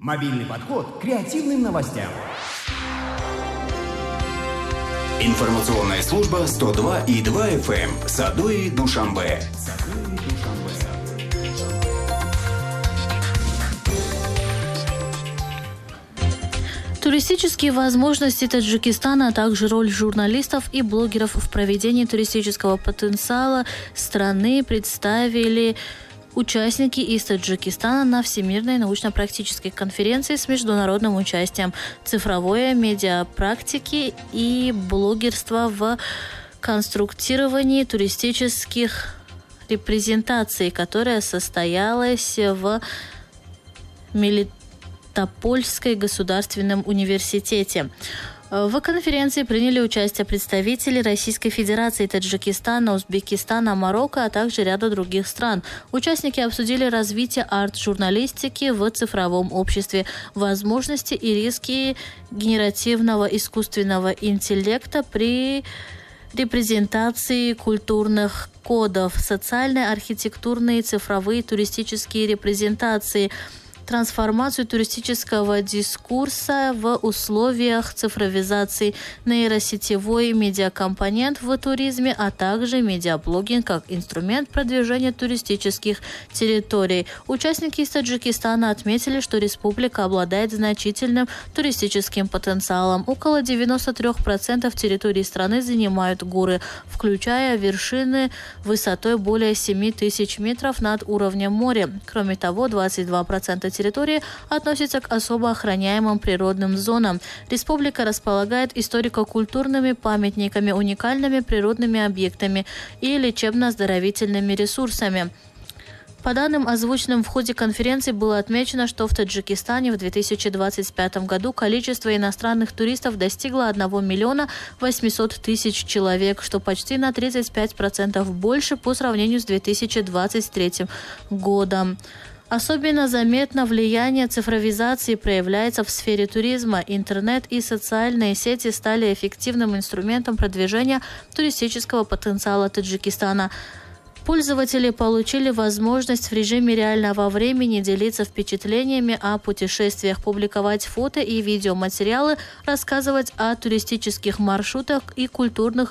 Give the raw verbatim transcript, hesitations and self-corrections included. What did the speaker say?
Мобильный подход к креативным новостям. Информационная служба сто два и два эф эм. Садуи, Душанбе. Туристические возможности Таджикистана, а также роль журналистов и блогеров в проведении туристического потенциала страны представили участники из Таджикистана на Всемирной научно-практической конференции с международным участием «Цифровое медиапрактики и блогерство в конструктировании туристических репрезентаций», которая состоялась в Мелитопольском государственном университете. В конференции приняли участие представители Российской Федерации, Таджикистана, Узбекистана, Марокко, а также ряда других стран. Участники обсудили развитие арт-журналистики в цифровом обществе, возможности и риски генеративного искусственного интеллекта при репрезентации культурных кодов, социальные, архитектурные, цифровые туристические репрезентации, трансформацию туристического дискурса в условиях цифровизации, нейросетевой медиакомпонент в туризме, а также медиаблогинг как инструмент продвижения туристических территорий. Участники из Таджикистана отметили, что республика обладает значительным туристическим потенциалом. Около девяноста трёх процентов территории страны занимают горы, включая вершины высотой более семи тысяч метров над уровнем моря. Кроме того, двадцать два процента территории относится к особо охраняемым природным зонам. Республика располагает историко-культурными памятниками, уникальными природными объектами и лечебно-оздоровительными ресурсами. По данным, озвученным в ходе конференции, было отмечено, что в Таджикистане в две тысячи двадцать пятом году количество иностранных туристов достигло одного миллиона восьмисот тысяч человек, что почти на тридцать пять процентов больше по сравнению с две тысячи двадцать третьим годом. Особенно заметно влияние цифровизации проявляется в сфере туризма. Интернет и социальные сети стали эффективным инструментом продвижения туристического потенциала Таджикистана. Пользователи получили возможность в режиме реального времени делиться впечатлениями о путешествиях, публиковать фото и видеоматериалы, рассказывать о туристических маршрутах и культурных